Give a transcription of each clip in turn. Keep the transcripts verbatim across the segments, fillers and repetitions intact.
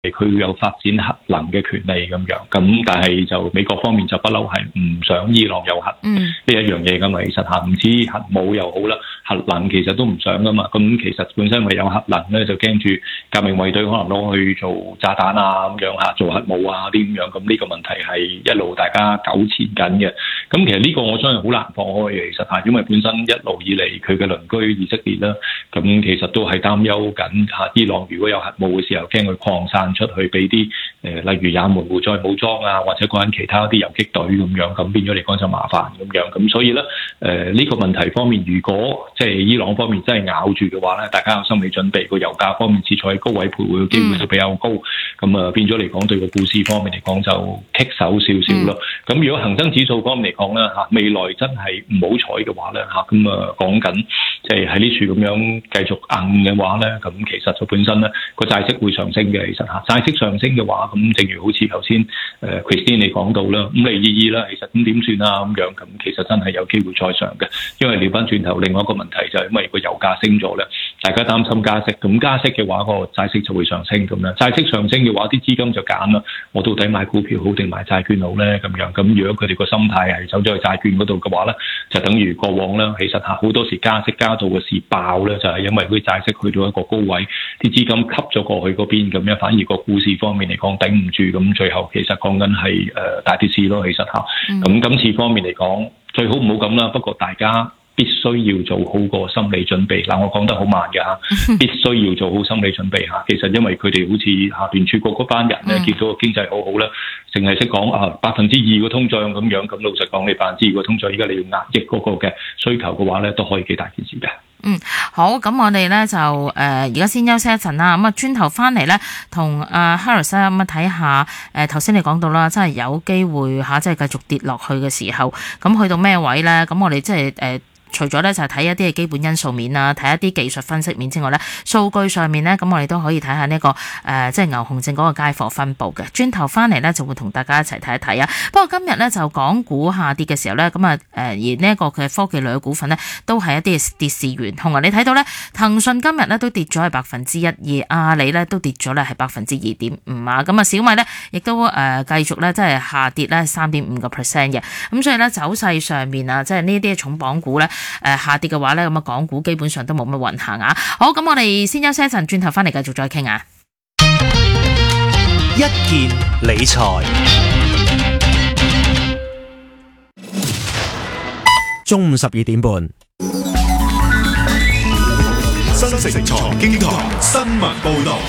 佢有發展核能嘅權利咁樣，咁但係就美國方面就不嬲係唔想伊朗有核呢一樣嘢噶嘛，其實嚇唔止核武又好啦，核能其實都唔想噶嘛，咁其實本身咪有核能咧，就驚住革命衛隊可能攞去做炸彈啊咁樣嚇，做核武啊啲咁樣，咁呢個問題係一路大家糾纏緊嘅。咁其實呢個我相信好難放開嘅，其實嚇，因為本身一路以嚟佢嘅鄰居以色列啦，咁其實都係擔憂緊嚇伊朗如果有核武嘅時候，驚佢擴散出去俾啲誒，例如也門胡塞武裝啊，或者講緊其他啲游擊隊咁樣，咁變咗嚟講就麻煩咁樣。咁所以咧，誒、呃、呢、這個問題方面，如果即係伊朗方面真係咬住嘅話咧，大家有心理準備，個油價方面持續喺高位徘徊嘅機會就比較高。咁啊變咗嚟講，對個股市方面嚟講就棘手少少咯。咁、嗯、如果恒生指數方面嚟講咧嚇，未來真係唔好彩嘅話咧嚇，咁啊講緊即係喺呢處咁樣繼續硬嘅話咧，咁其實就本身咧個債息會上升嘅，其實嚇債息上升嘅話，咁正如好似頭先誒 Christine 你講到啦，五厘二二啦，其實咁點算啊咁樣，咁其實真係有機會再上嘅，因為調翻轉頭另外一個問題就係因為個油價升咗咧，大家擔心加息，咁加息嘅話個債息就會上升咁樣，債息上升嘅話啲資金就揀啦，我到底買股票好定買債券好咧咁樣，咁如果佢哋個心態係走咗去債券嗰度嘅話咧，就等於過往啦，其實嚇好多時加息加到個市爆咧，就係因為佢債息去到一個高位，啲資金吸咗過去嗰邊咁樣，反而個股市方面嚟講頂唔住，咁最後其實講緊係誒大跌市咯，其實嚇。咁、嗯、今次方面嚟講，最好唔好咁啦。不過大家必須要做好個心理準備。嗱，我講得好慢嘅嚇，必須要做好心理準備嚇。其實因為佢哋好似下聯儲局嗰班人咧，見到個經濟好好啦，淨係識講啊百分之二個通脹咁樣。咁老實講，你百分之二個通脹，依家你要壓抑嗰個嘅需求嘅話咧，都可以幾大件事嘅。 嗯，好，咁我哋咧就誒而家先休息一陣啦，咁啊轉頭翻嚟咧同阿 Harris 咁啊睇下誒頭先你講到啦，真係有機會嚇，即係繼續跌落去嘅時候，咁去到咩位咧？咁我哋即係誒。呃除咗咧就係睇一啲嘅基本因素面啊，睇一啲技術分析面之外咧，數據上面咧，咁我哋都可以睇下呢個誒即係牛熊證嗰個街貨分佈嘅。轉頭翻嚟咧就會同大家一齊睇一睇啊。不過今日咧就港股下跌嘅時候咧，咁啊誒而呢一個嘅科技類嘅股份咧都係一啲跌市元兇啊。你睇到咧騰訊今日咧都跌咗係百分之一，而阿里咧都跌咗咧係百分之二點五啊。咁啊小米咧亦都誒繼續咧即係下跌咧三點五個 percent 嘅。咁所以咧走勢上面啊，即係呢啲重磅股咧。誒、呃、下跌嘅話咧，咁啊港股基本上都冇乜運行啊。好，咁我哋先休息一陣，轉頭翻嚟繼續再傾啊。 一件理財，中午十二點半， 新城財經台新聞報導。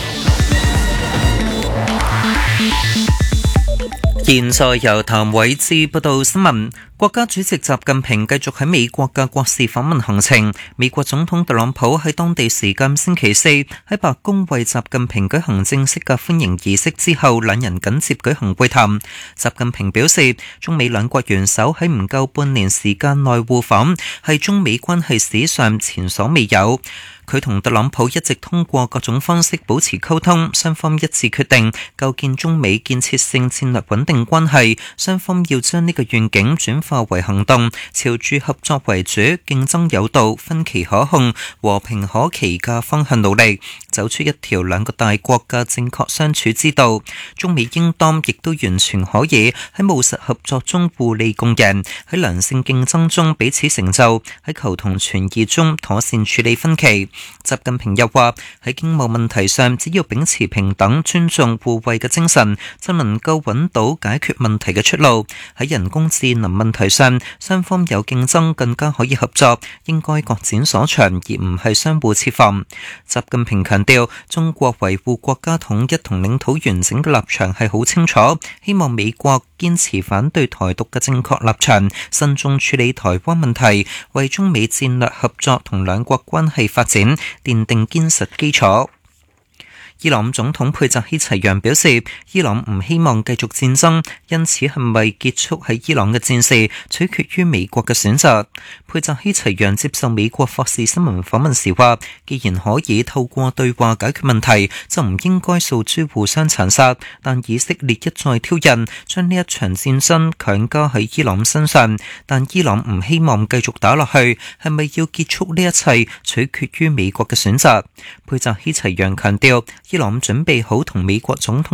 現在由譚偉智報道新聞。國家主席習近平繼續喺美國嘅國事訪問行程。美國總統特朗普喺當地時間星期四喺白宮為習近平舉行正式嘅歡迎儀式之後，兩人緊接舉行會談。習近平表示，中美兩國元首喺唔夠半年時間內互訪，係中美關係史上前所未有。佢同特朗普一直通過各種方式保持溝通，雙方一致決定構建中美建設性戰略穩定關係，雙方要將呢個願景轉化為行動，朝住合作為主、競爭有道、分歧可控、和平可期嘅方向努力，走出一條兩個大國嘅正確相處之道。中美應當亦都完全可以喺務實合作中互利共贏，喺良性競爭中彼此成就，喺求同存異中妥善處理分歧。習近平又話，喺經貿問題上，只要秉持平等、尊重、互惠嘅精神，就能夠揾到解決問題嘅出路。喺人工智能問題上，雙方有競爭更加可以合作，應該各展所長，而唔係相互設防。習近平強調，中國維護國家統一同領土完整嘅立場係好清楚，希望美國堅持反對台獨嘅正確立場，慎重處理台灣問題，為中美戰略合作同兩國關係發展奠定堅實基礎。伊朗總統佩澤希齊揚表示，伊朗唔希望繼續戰爭，因此係咪結束喺伊朗嘅戰事，取決於美國嘅選擇。佩澤希齊揚接受美國霍士新聞訪問時話，既然可以透過對話解決問題，就唔應該訴諸互相殘殺，但以色列一再挑釁，將呢一場戰爭強加喺伊朗身上，但伊朗唔希望繼續打落去，係咪要結束呢一切，取決於美國嘅選擇。佩澤希齊揚強調， 伊朗準備好同美國總統